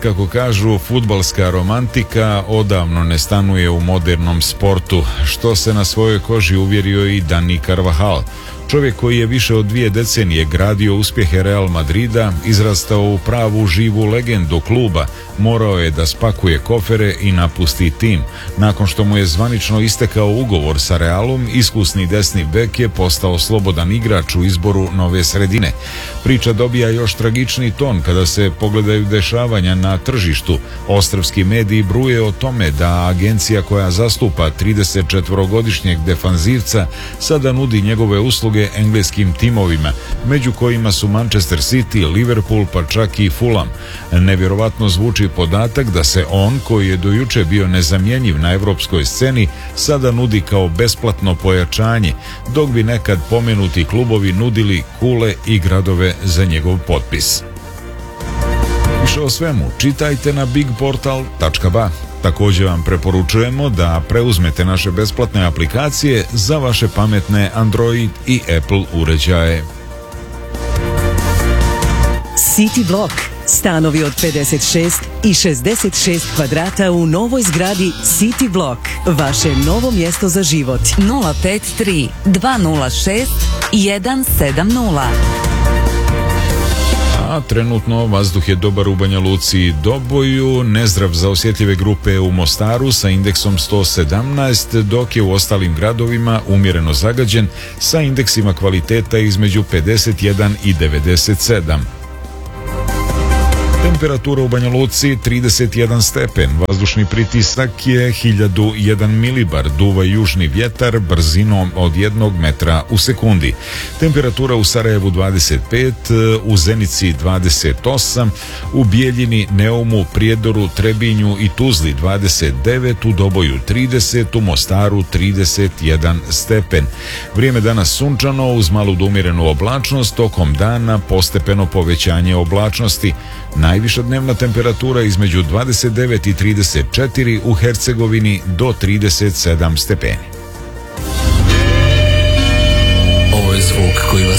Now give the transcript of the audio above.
kako kažu, fudbalska romantika odavno ne stanuje u modernom sportu, što se na svojoj koži uvjerio i Dani Carvajal. Čovjek koji je više od 2 decenije gradio uspjehe Real Madrida, izrastao u pravu živu legendu kluba, morao je da spakuje kofere i napusti tim. Nakon što mu je zvanično istekao ugovor sa Realom, iskusni desni bek je postao slobodan igrač u izboru nove sredine. Priča dobija još tragični ton kada se pogledaju dešavanja na tržištu. Ostrvski mediji bruje o tome da agencija koja zastupa 34-godišnjeg defanzivca sada nudi njegove usluge engleskim timovima, među kojima su Manchester City, Liverpool pa čak i Fulham. Nevjerovatno zvuči podatak da se on, koji je do juče bio nezamjenjiv na evropskoj sceni, sada nudi kao besplatno pojačanje, dok bi nekad pomenuti klubovi nudili kule i gradove za njegov potpis. Više o svemu čitajte na bigportal.ba. Također vam preporučujemo da preuzmete naše besplatne aplikacije za vaše pametne Android i Apple uređaje. City Block. Stanovi od 56 i 66 kvadrata u novoj zgradi City Block. Vaše novo mjesto za život. 053 206 170. A trenutno vazduh je dobar u Banja Luci i Doboju, nezdrav za osjetljive grupe u Mostaru sa indeksom 117, dok je u ostalim gradovima umjereno zagađen sa indeksima kvaliteta između 51 i 97. Temperatura u Banja Luci 31 stepen, vazdušni pritisak je 1001 milibar, duva južni vjetar brzinom od 1 metra u sekundi. Temperatura u Sarajevu 25, u Zenici 28, u Bijeljini, Neumu, Prijedoru, Trebinju i Tuzli 29, u Doboju 30, u Mostaru 31 stepen. Vrijeme danas sunčano uz malu do umjerenu oblačnost, tokom dana postepeno povećanje oblačnosti. Najviša dnevna temperatura između 29 i 34, u Hercegovini do 37 stepeni. Ovo je zvuk koji vas